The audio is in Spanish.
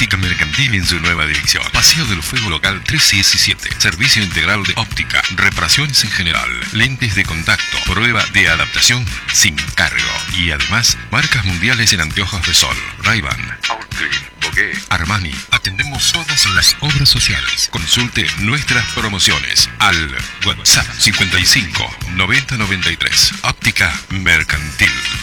Óptica Mercantil en su nueva dirección. Paseo del Fuego Local 317. Servicio integral de óptica, reparaciones en general, lentes de contacto, prueba de adaptación sin cargo. Y además, marcas mundiales en anteojos de sol. Ray-Ban, Outgreen, Bogué, Armani. Atendemos todas las obras sociales. Consulte nuestras promociones al WhatsApp 55 90 93. Óptica Mercantil.